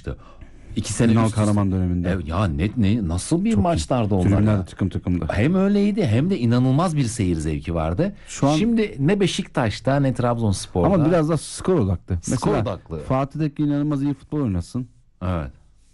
oynamıştı. 2 sene Ünal üst üste. Karaman döneminde. Ya nasıl bir Çok maçlardı onlar Tribünler ya. de tıkım tıkımdı. Hem öyleydi hem de inanılmaz bir seyir zevki vardı. Şu an- Şimdi ne Beşiktaş'ta ne Trabzonspor'da. Ama biraz da skor odaklı. Skor Mesela odaklı. Fatih Tekke inanılmaz iyi futbol oynasın. Evet.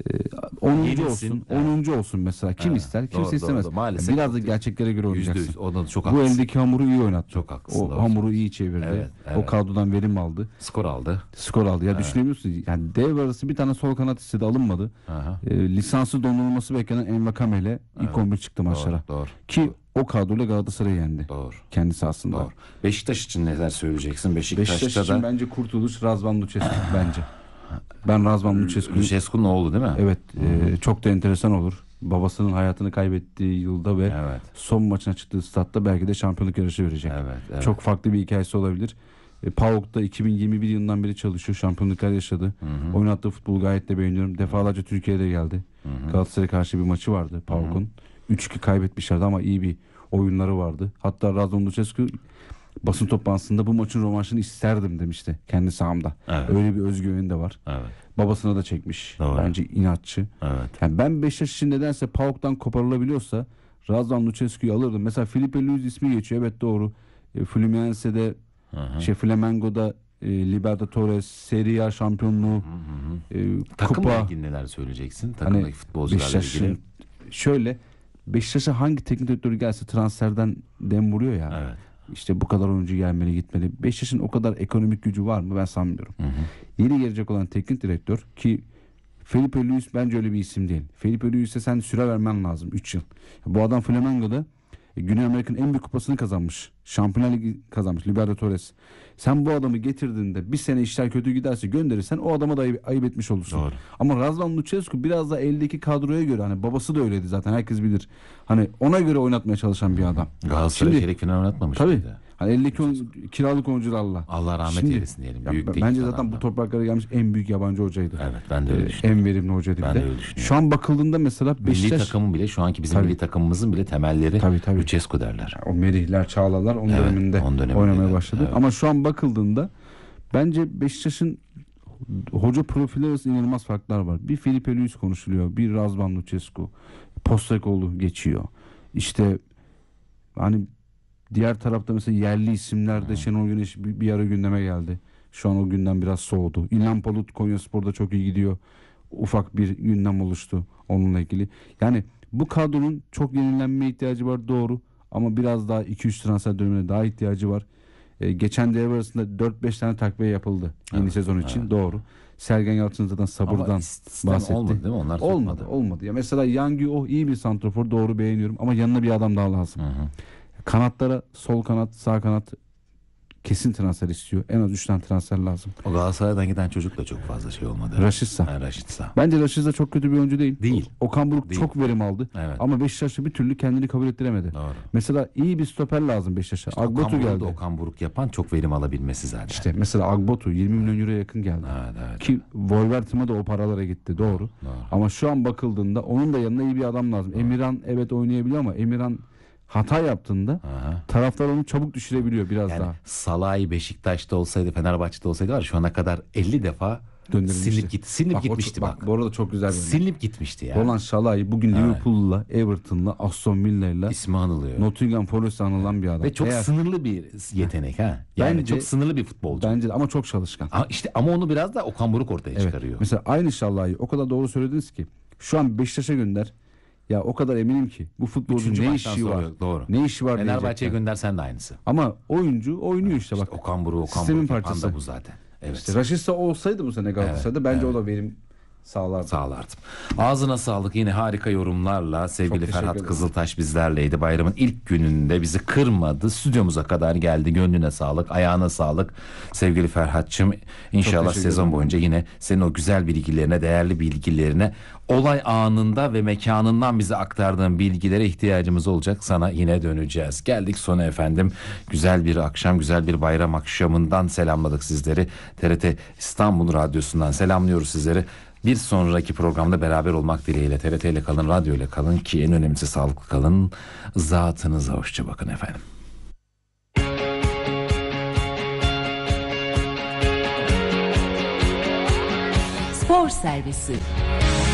10. Yenilsin. olsun. 10. olsun mesela. Kim Evet. ister? Doğru, Kimse istemez. doğru. Maalesef. Biraz da gerçeklere göre %100. oynayacaksın. O da çok Bu haklısın. eldeki hamuru iyi oynattı. Çok haklısın, O doğru. hamuru iyi çevirdi. Evet, O evet. kadrodan verim aldı. Skor aldı. Skor aldı. Ya düşünebiliyor musun? Yani devre arası bir tane sol kanat istedi, alınmadı. Aha. Lisansı dondurulması beklenen Envakame ile ilk 11 çıktı maçlara. Doğru. Ki o kadroyla Galatasaray'ı yendi. Doğru. Kendisi aslında. Doğru. Beşiktaş için neler söyleyeceksin? Beşiktaş Beşiktaş'ta için da bence kurtuluş Razvan Lucescu bence. Ben Razvan Lucescu'yu Lucescu'nun oğlu değil mi? evet çok da enteresan olur. Babasının hayatını kaybettiği yılda ve Evet. son maçına çıktığı statta belki de şampiyonluk yarışı verecek. Evet. Çok farklı bir hikayesi olabilir. PAOK'ta 2021 yılından beri çalışıyor. Şampiyonluklar yaşadı. Oynattığı futbolu gayet de beğeniyorum. Defalarca Türkiye'de geldi. Galatasaray'a karşı bir maçı vardı PAOK'un. 3-2 kaybetmişlerdi ama iyi bir oyunları vardı. Hatta Razvan Lucescu basın toplantısında bu maçın rövanşını isterdim demişti kendi sahamda. Evet. Öyle bir özgüveni de var. Evet. Babasına da çekmiş. Doğru. Bence inatçı. Evet. Yani ben Beşiktaş için nedense PAOK'tan koparılabiliyorsa Razvan Lucescu'yu alırdım. Mesela Felipe Luis ismi geçiyor. Evet doğru. Fluminense'de Flamengo'da Libertadores, Serie A şampiyonluğu, Takımla kupa. ilgili neler söyleyeceksin? Takımdaki Hani futbolcularla Beşiktaş'ın ilgili. şöyle Beşiktaş'a hangi teknik direktörü gelse transferden dem vuruyor ya. Evet. İşte bu kadar oyuncu gelmeli gitmeli. Beşiktaş'ın o kadar ekonomik gücü var mı? Ben sanmıyorum. Yeni gelecek olan teknik direktör ki Felipe Luis bence öyle bir isim değil. Felipe Luis'e sen süre vermen lazım 3 yıl. Bu adam Flamengo'da Güney Amerika'nın en büyük kupasını kazanmış. Şampiyonlar Ligi kazanmış. Libertadores. Sen bu adamı getirdiğinde bir sene işler kötü giderse gönderirsen o adama da ayıp etmiş olursun. Doğru. Ama Razvan Lucescu biraz da eldeki kadroya göre hani babası da öyleydi zaten herkes bilir. Hani ona göre oynatmaya çalışan bir adam. Galatasaray Şimdi- çeyrek final oynatmamış Tabii. mıydı? Hani eldeki kiralık oyuncularla. Allah rahmet Şimdi- eylesin diyelim. Ya Büyük bence teknik zaten adamdı. bu topraklara gelmiş en büyük yabancı hocaydı. Evet, ben de öyle düşünüyorum. En verimli hocaydı. Ben bir de de. öyle düşünüyorum. Şu an bakıldığında mesela Milli Beşiktaş takımın bile şu anki bizim Tabii. milli takımımızın bile temelleri Tabii. Lucescu derler. o Merihler, Çağlalar onun Evet, döneminde onun döneminde oynamaya de, başladı. evet. Ama şu an bakıldığında bence Beşiktaş'ın hoca profili arasında inanılmaz farklar var. Bir Felipe Luis konuşuluyor. Bir Razvan Lucescu. Postecoglou geçiyor. İşte hani diğer tarafta mesela yerli isimlerde Şenol Güneş bir ara gündeme geldi. Şu an o gündem biraz soğudu. İlhan Palut Konyaspor'da çok iyi gidiyor. Ufak bir gündem oluştu onunla ilgili. Yani bu kadronun çok yenilenmeye ihtiyacı var doğru. Ama biraz daha 2-3 transfer dönemine daha ihtiyacı var. Geçen devre arasında 4-5 tane takviye yapıldı yeni sezon için doğru. Sergen Yalçın zaten sabırdan Ama istisna bahsetti. olmadı değil mi? Onlar tutmadı. Olmadı. Ya mesela Yangi iyi bir santrafor doğru beğeniyorum ama yanına bir adam daha lazım. Kanatlara sol kanat, sağ kanat kesin transfer istiyor. En az 3 tane transfer lazım. O Galatasaray'dan giden çocuk da çok fazla şey olmadı. Rashica. Rashica. Bence Rashica çok kötü bir oyuncu değil. Değil. Okan Buruk Değil. çok verim aldı. Evet. Ama Beşiktaş'ta bir türlü kendini kabul ettiremedi. Doğru. Mesela iyi bir stoper lazım Beşiktaş'a. İşte Agbotu Okan Buruk'u geldi. da Okan Buruk yapan çok verim alabilmesi zaten. İşte mesela Agbotu 20 milyon euroya yakın geldi. Evet. Ki Wolverhampton'a da o paralara gitti doğru. Ama şu an bakıldığında onun da yanına iyi bir adam lazım. Emirhan evet oynayabiliyor ama Emirhan hata yaptığında taraftar onu çabuk düşürebiliyor biraz Yani daha. Salah'ı Beşiktaş'ta olsaydı, Fenerbahçe'de olsaydı var şu ana kadar 50 defa Döndürülmüştü. Silinip gitmişti bak. Bu arada çok güzel bir örnek. Silinip gitmişti ya. Roland Şalai bugün Liverpool'la, Everton'la, Aston Villa'yla, İsmi anılıyor. Nottingham Forest'la anılan bir adam. Ve çok Eğer- sınırlı bir yetenek ha. Yani Bence- çok sınırlı bir futbolcu. Bence de ama çok çalışkan. Ama onu biraz da Okan Buruk ortaya Evet. çıkarıyor. Mesela aynı Şalai'yi o kadar doğru söylediniz ki şu an Beşiktaş'a gönder. Ya o kadar eminim ki bu futbolcunun Üçüncü ne maçtan işi sonra var? yok, doğru. Ne işi var Fenerbahçe'ye diyecekler. göndersen de aynısı. Ama oyuncu oynuyor işte bak. Okan Buruk Sistemin yapan parçası. da bu zaten. Evet. İşte Rashica olsaydı bu sene Galatasaray'da bence o da verim sağlardı. Sağlardım. Ağzına sağlık, yine harika yorumlarla sevgili teşekkür Ferhat ederim. Kızıltaş bizlerleydi. Bayramın ilk gününde bizi kırmadı. Stüdyomuza kadar geldi. Gönlüne sağlık, ayağına sağlık. Sevgili Ferhat'cığım, inşallah teşekkür sezon ederim. boyunca yine senin o güzel bilgilerine, değerli bilgilerine, olay anında ve mekanından bize aktardığın bilgilere ihtiyacımız olacak. Sana yine döneceğiz. Geldik sona efendim. Güzel bir akşam, güzel bir bayram akşamından selamladık sizleri. TRT İstanbul Radyosu'ndan selamlıyoruz sizleri. Bir sonraki programda beraber olmak dileğiyle. TRT ile kalın, radyo ile kalın ki en önemlisi sağlıklı kalın. Zatınıza hoşça bakın efendim. Spor Servisi